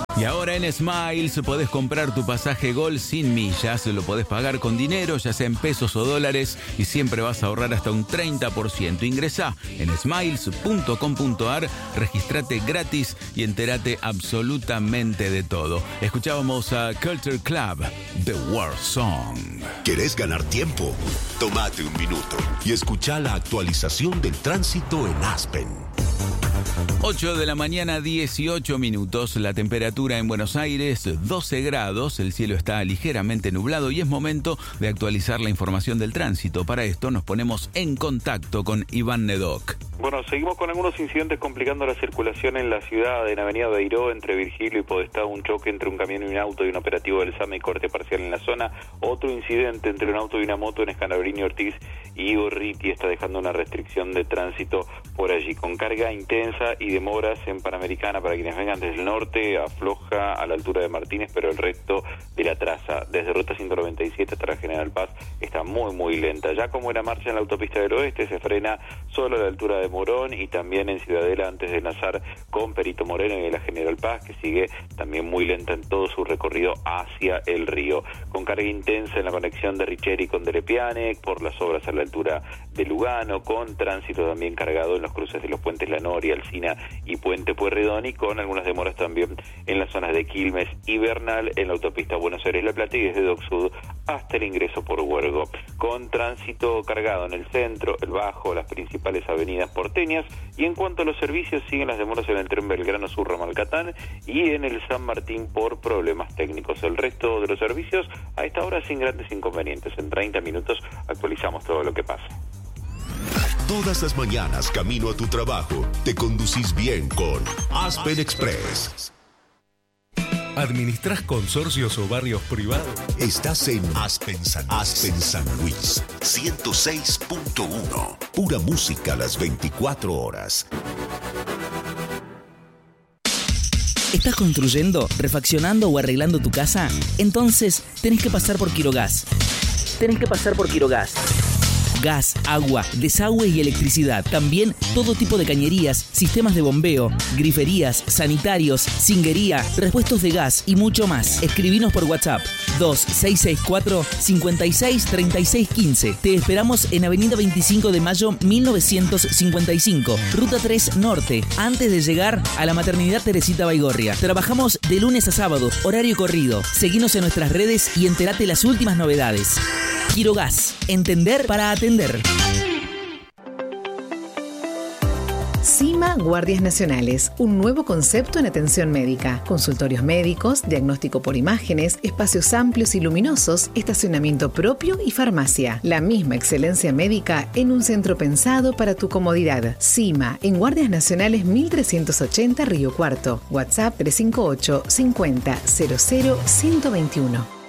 Y ahora en Smiles podés comprar tu pasaje Gol sin millas, lo podés pagar con dinero, ya sea en pesos o dólares, y siempre vas a ahorrar hasta un 30%. Ingresá en smiles.com.ar, registrate gratis y entérate absolutamente de todo. Escuchábamos a Culture Club, The War Song. ¿Querés ganar tiempo? Tómate un minuto y escuchá la actualización del tránsito en Aspen. 8 de la mañana, 18 minutos. La temperatura en Buenos Aires, 12 grados. El cielo está ligeramente nublado y es momento de actualizar la información del tránsito. Para esto nos ponemos en contacto con Iván Nedoc. Bueno, seguimos con algunos incidentes complicando la circulación en la ciudad. En Avenida Beiró, entre Virgilio y Podestá, un choque entre un camión y un auto y un operativo del SAME y corte parcial en la zona. Otro incidente entre un auto y una moto en Escalabrini Ortiz y Gorriti está dejando una restricción de tránsito por allí, con carga intensa y demoras en Panamericana para quienes vengan desde el norte. Afloja a la altura de Martínez, pero el resto de la traza, desde Ruta 197 hasta la General Paz, está muy lenta. Ya como era marcha en la autopista del oeste, se frena solo a la altura de Morón y también en Ciudadela antes de enlazar con Perito Moreno y la General Paz, que sigue también muy lenta en todo su recorrido hacia el río. Con carga intensa en la conexión de Richeri con Delepiane, por las obras a la altura de Lugano, con tránsito también cargado en los cruces de los puentes La Noria, Alsina y Puente Pueyrredón, y con algunas demoras también en las zonas de Quilmes y Bernal, en la autopista Buenos Aires-La Plata y desde Dock Sud hasta el ingreso por Huergo. Con tránsito cargado en el centro, el Bajo, las principales avenidas porteñas, y en cuanto a los servicios, siguen las demoras en el tren Belgrano Sur-Ramalcatán y en el San Martín por problemas técnicos. El resto de los servicios a esta hora sin grandes inconvenientes. En 30 minutos actualizamos todo lo que pasa. Todas las mañanas, camino a tu trabajo, te conducís bien con Aspen Express. ¿Administras consorcios o barrios privados? Estás en Aspen San Luis 106.1. Pura música a las 24 horas. ¿Estás construyendo, refaccionando o arreglando tu casa? Entonces tenés que pasar por Quirogas. Gas, agua, desagüe y electricidad. También todo tipo de cañerías, sistemas de bombeo, griferías, sanitarios, cinguería, repuestos de gas y mucho más. Escribinos por WhatsApp 2664 563615. Te esperamos en Avenida 25 de Mayo 1955, Ruta 3 Norte, antes de llegar a la Maternidad Teresita Baigorria. Trabajamos de lunes a sábado, horario corrido. Seguinos en nuestras redes y entérate las últimas novedades. Quirogas, entender para atender. CIMA Guardias Nacionales, un nuevo concepto en atención médica. Consultorios médicos, diagnóstico por imágenes, espacios amplios y luminosos, estacionamiento propio y farmacia. La misma excelencia médica en un centro pensado para tu comodidad. CIMA, en Guardias Nacionales 1380 Río Cuarto. WhatsApp 358 50 00 121.